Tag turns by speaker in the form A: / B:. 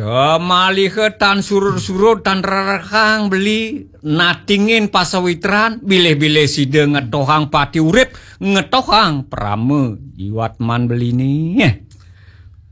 A: Malihetan surut-surut tan rerekang beli natingin pasawitran bilih-bilih side ngetohang pati urip ngetohang prame jiwat man beli nih.